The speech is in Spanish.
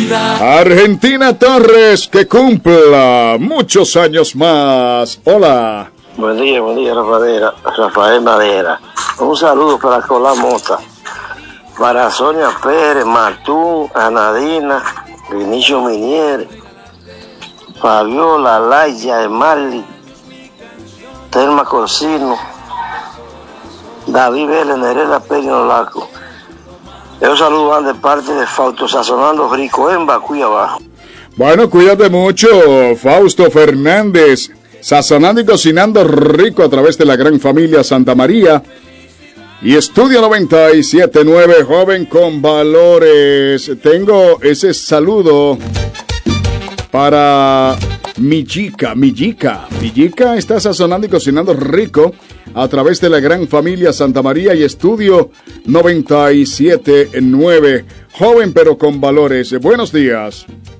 Argentina Torres, que cumpla muchos años más. Hola. Buen día, Rafael Madera. Un saludo para Colá Mota, para Sonia Pérez, Martún, Anadina, Vinicio Minier, Fabiola, Laia, Emarli, Telma Corsino, David Vélez, Nerela Peña Laco. Ellos saludan de parte de Fausto Sazonando Rico en Bacuy abajo. Bueno, cuídate mucho, Fausto Fernández, sazonando y cocinando rico a través de la gran familia Santa María. Y Estudio 97.9, joven con valores. Tengo ese saludo para Millica está sazonando y cocinando rico a través de la gran familia Santa María y Estudio 97.9, joven pero con valores. Buenos días.